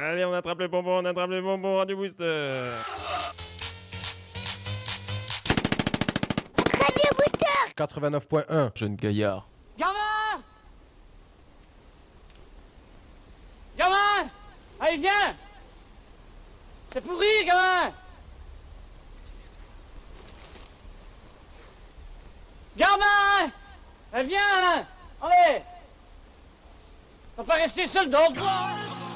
Allez, on attrape le bonbon, Radio Booster. Radio Booster 89.1, jeune gaillard. Gamin! Gamin! Allez, viens! C'est pourri, gamin! Gamin! Allez, viens! Allez! On va pas rester seul dans ce bois!